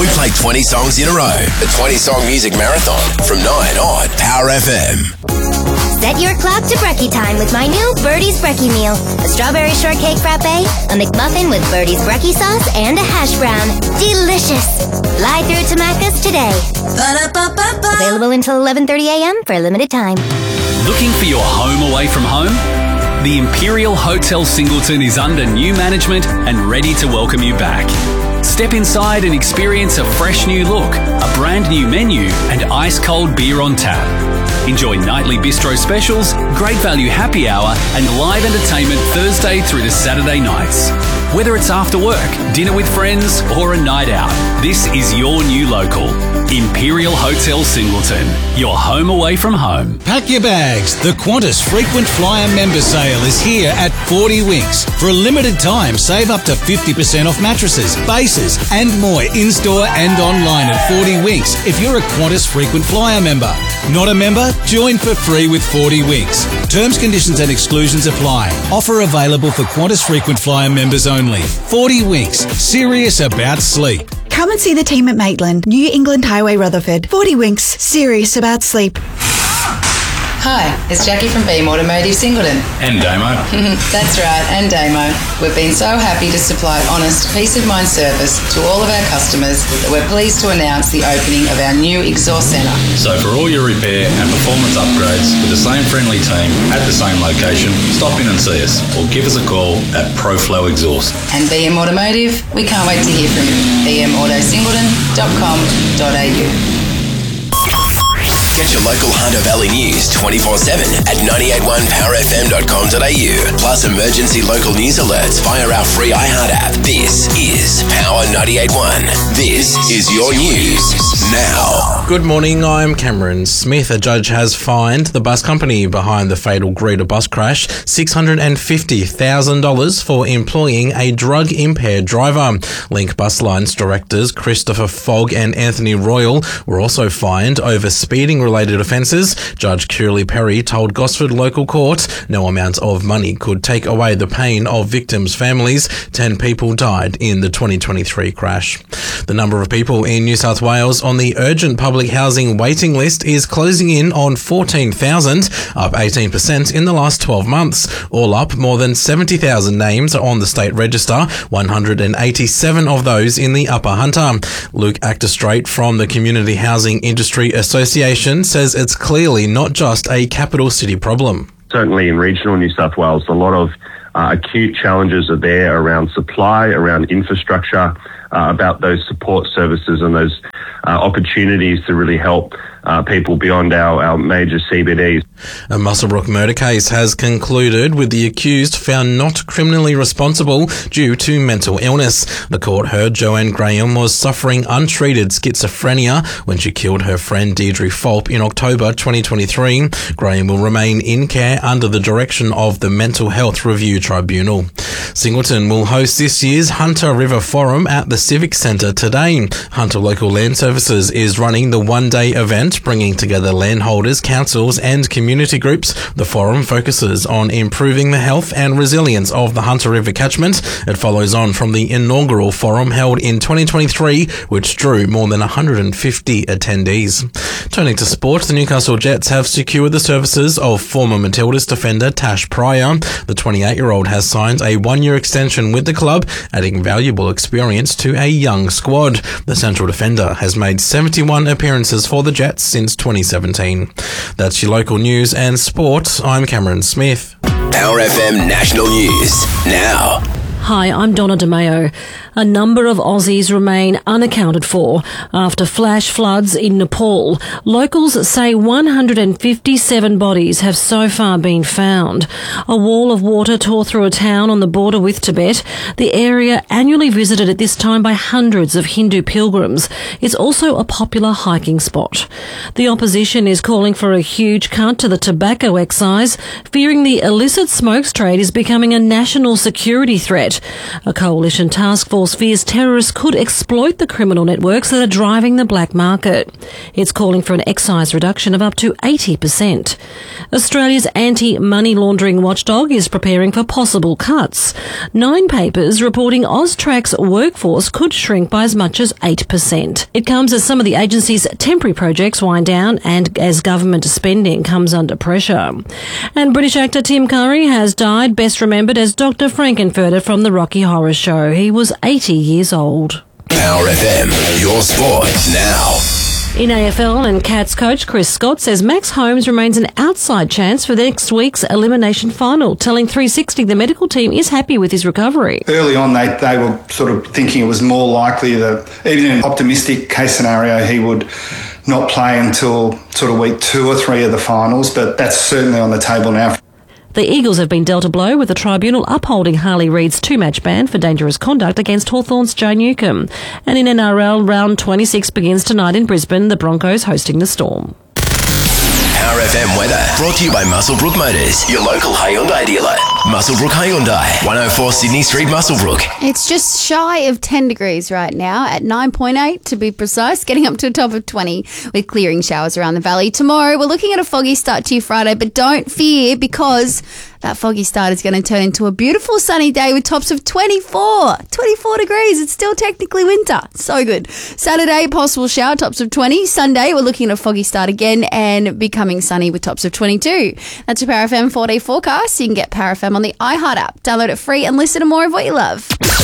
We play 20 songs in a row. The 20-song music marathon from 9 on Power FM. Set your clock to brekkie time with my new Birdie's Brekkie meal. A strawberry shortcake frappe, a McMuffin with Birdie's Brekkie sauce, and a hash brown. Delicious. Fly through to Macca's today. Available until 11:30 a.m. for a limited time. Looking for your home away from home? The Imperial Hotel Singleton is under new management and ready to welcome you back. Step inside and experience a fresh new look, a brand new menu, and ice-cold beer on tap. Enjoy nightly bistro specials, great value happy hour, and live entertainment Thursday through to Saturday nights. Whether it's after work, dinner with friends, or a night out, this is your new local. Imperial Hotel Singleton, your home away from home. Pack your bags. The Qantas Frequent Flyer Member Sale is here at 40 Winks. For a limited time, save up to 50% off mattresses, bases, and more in-store and online at 40 Winks if you're a Qantas Frequent Flyer member. Not a member? Join for free with 40 Winks. Terms, conditions and exclusions apply. Offer available for Qantas Frequent Flyer members only. 40 Winks. Serious about sleep. Come and see the team at Maitland, New England Highway, Rutherford. 40 Winks, serious about sleep. Hi, it's Jackie from Beam Automotive Singleton. And Damo. That's right, and Damo. We've been so happy to supply honest, peace-of-mind service to all of our customers that we're pleased to announce the opening of our new exhaust centre. So for all your repair and performance upgrades with the same friendly team at the same location, stop in and see us or give us a call at ProFlow Exhaust. And BM Automotive, we can't wait to hear from you. bmautosingleton.com.au. Get your local Hunter Valley news 24/7 at 981powerfm.com.au. Plus emergency local news alerts via our free iHeart app. This is Power 98.1. This is your news now. Good morning, I'm Cameron Smith. A judge has fined the bus company behind the fatal Greta bus crash $650,000 for employing a drug-impaired driver. Link Bus Lines directors Christopher Fogg and Anthony Royal were also fined over speeding-related offences. Judge Curly Perry told Gosford Local Court no amount of money could take away the pain of victims' families. 10 people died in the 2023 crash. The number of people in New South Wales on the urgent public housing waiting list is closing in on 14,000, up 18% in the last 12 months. All up, more than 70,000 names are on the state register, 187 of those in the Upper Hunter. Luke Acterstraight from the Community Housing Industry Association says it's clearly not just a capital city problem. Certainly in regional New South Wales, a lot of acute challenges are there around supply, around infrastructure, about those support services and those opportunities to really help people beyond our major CBDs. A Muswellbrook murder case has concluded with the accused found not criminally responsible due to mental illness. The court heard Joanne Graham was suffering untreated schizophrenia when she killed her friend Deirdre Fulp in October 2023. Graham will remain in care under the direction of the Mental Health Review Tribunal. Singleton will host this year's Hunter River Forum at the Civic Centre today. Hunter Local Land Services is running the one-day event, bringing together landholders, councils and community groups. The forum focuses on improving the health and resilience of the Hunter River catchment. It follows on from the inaugural forum held in 2023, which drew more than 150 attendees. Turning to sport, the Newcastle Jets have secured the services of former Matildas defender Tash Pryor. The 28-year-old has signed a one-year extension with the club, adding valuable experience to a young squad. The central defender has made 71 appearances for the Jets since 2017. That's your local news and sport. I'm Cameron Smith. Power FM National News now. Hi, I'm Donna DeMayo. A number of Aussies remain unaccounted for after flash floods in Nepal. Locals say 157 bodies have so far been found. A wall of water tore through a town on the border with Tibet, the area annually visited at this time by hundreds of Hindu pilgrims. It's also a popular hiking spot. The opposition is calling for a huge cut to the tobacco excise, fearing the illicit smokes trade is becoming a national security threat. threat. A coalition task force fears terrorists could exploit the criminal networks that are driving the black market. It's calling for an excise reduction of up to 80%. Australia's anti-money laundering watchdog is preparing for possible cuts. 9 papers reporting Austrac's workforce could shrink by as much as 8%. It comes as some of the agency's temporary projects wind down and as government spending comes under pressure. And British actor Tim Curry has died, best remembered as Dr. Frankenfurter from the Rocky Horror Show. He was 80 years old. Power FM, your sport now. In AFL, and Cats coach Chris Scott says Max Holmes remains an outside chance for next week's elimination final, telling 360 the medical team is happy with his recovery. Early on, they were sort of thinking it was more likely that, even in an optimistic case scenario, he would not play until sort of week 2 or 3 of the finals, but that's certainly on the table now. The Eagles have been dealt a blow with the tribunal upholding Harley Reid's 2-match ban for dangerous conduct against Hawthorn's Joe Newcombe. And in NRL, round 26 begins tonight in Brisbane, the Broncos hosting the Storm. Power FM weather brought to you by Muswellbrook Motors, your local Hyundai dealer. Muswellbrook Hyundai, 104 Sydney Street, Muswellbrook. It's just shy of 10 degrees right now, at 9.8 to be precise, getting up to a top of 20 with clearing showers around the valley. Tomorrow, we're looking at a foggy start to your Friday, but don't fear because that foggy start is going to turn into a beautiful sunny day with tops of 24 degrees. It's still technically winter. So good. Saturday, possible shower, tops of 20. Sunday, we're looking at a foggy start again and becoming sunny with tops of 22. That's your Power FM 4-day forecast. You can get Power FM on the iHeart app. Download it free and listen to more of what you love.